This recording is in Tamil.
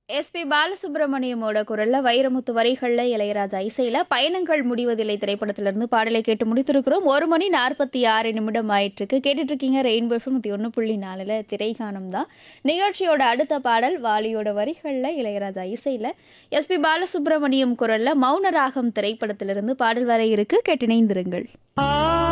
எஸ்பி பாலசுப்ரமணியமோட குரல்ல வைரமுத்து வரிகள்ல இளையராஜா இசையில பயணங்கள் முடிவதில்லை திரைப்படத்திலிருந்து பாடலை கேட்டு முடித்திருக்கிறோம். 1 மணி 46 நிமிடம் ஆயிட்டிருக்கு. கேட்டுட்டு இருக்கீங்க ரெயின்போ எஃப்எம் 101.4ல திரைகானம் தான். நிகழ்ச்சியோட அடுத்த பாடல் வாலியோட வரிகள்ல இளையராஜா இசையில எஸ்பி பாலசுப்ரமணியம் குரல்ல மௌன ராகம் திரைப்படத்திலிருந்து பாடல் வர இருக்கு. கேட்டிணைந்திருங்கள்.